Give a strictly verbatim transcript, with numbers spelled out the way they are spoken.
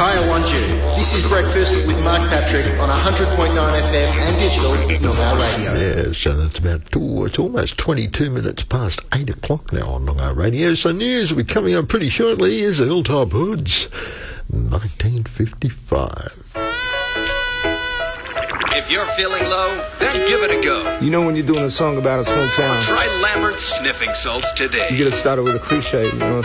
Kaya Wanju. This is Breakfast with Mark Patrick on one hundred point nine F M and digital Noongar Radio. Yes, and it's about two, it's almost twenty-two minutes past eight o'clock now on Noongar Radio. So news will be coming up pretty shortly. Here's the Hilltop Hoods, nineteen fifty-five. If you're feeling low, then give it a go. You know when you're doing a song about a small town, try Lambert's sniffing salts today. You gotta start it with a cliche, you know.